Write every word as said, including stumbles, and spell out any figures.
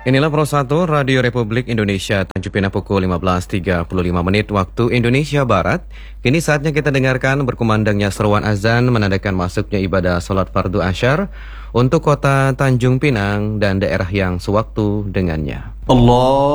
Inilah Pro satu Radio Republik Indonesia, Tanjung Pinang pukul lima belas tiga puluh lima menit waktu Indonesia Barat. Kini saatnya kita dengarkan berkumandangnya seruan azan menandakan masuknya ibadah sholat fardu asyar untuk kota Tanjung Pinang dan daerah yang sewaktu dengannya. Allah